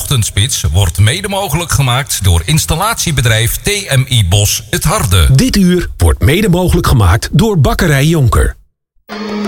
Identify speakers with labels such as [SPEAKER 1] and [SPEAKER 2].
[SPEAKER 1] Ochtendspits wordt mede mogelijk gemaakt door installatiebedrijf TMI Bos het Harde.
[SPEAKER 2] Dit uur wordt mede mogelijk gemaakt door Bakkerij Jonker.